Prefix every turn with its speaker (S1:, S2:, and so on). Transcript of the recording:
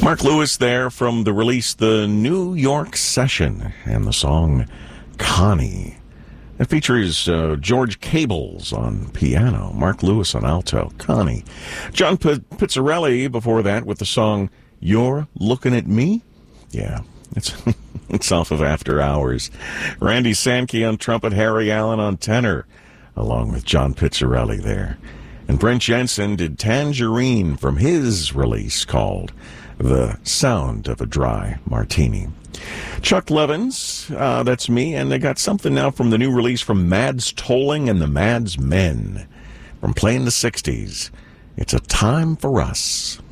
S1: Mark Lewis there from the release The New York Session and the song Connie. It features George Cables on piano, Mark Lewis on alto, Connie. John Pizzarelli before that with the song You're Looking at Me? Yeah, it's off of After Hours. Randy Sankey on trumpet, Harry Allen on tenor, along with John Pizzarelli there. And Brent Jensen did Tangerine from his release called The Sound of a Dry Martini. Chuck Levins, that's me, and they got something now from the new release from Mads Tolling and the Mads Men. From playing the 60s, it's A Time for Us.